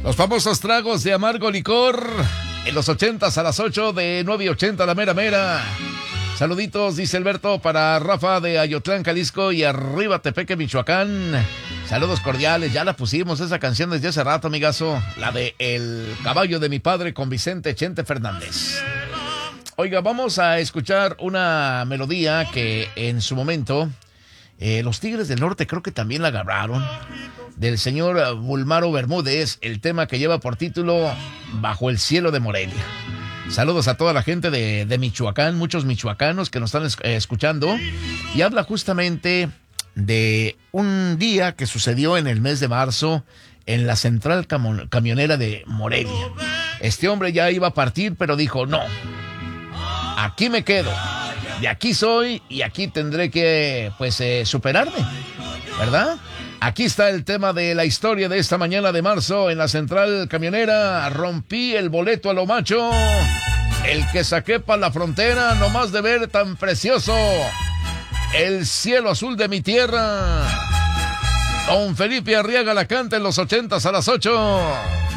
Los famosos tragos de amargo licor en los 80s a las 8 de 9:80 la mera mera. Saluditos, dice Alberto, para Rafa de Ayotlán, Jalisco y arriba Tepeque, Michoacán. Saludos cordiales, ya la pusimos esa canción desde hace rato, amigazo. La de El caballo de mi padre con Vicente Chente Fernández. Oiga, vamos a escuchar una melodía que en su momento los Tigres del Norte creo que también la agarraron. Del señor Bulmaro Bermúdez, el tema que lleva por título Bajo el cielo de Morelia. Saludos a toda la gente de Michoacán, muchos michoacanos que nos están escuchando. Y habla justamente de un día que sucedió en el mes de marzo en la central camionera de Morelia. Este hombre ya iba a partir, pero dijo, no, aquí me quedo. De aquí soy y aquí tendré que, superarme, ¿verdad? Aquí está el tema de la historia de esta mañana de marzo en la central camionera. Rompí el boleto a lo macho, el que saqué para la frontera, nomás de ver tan precioso el cielo azul de mi tierra. Don Felipe Arriaga la canta en los 80s a las 8.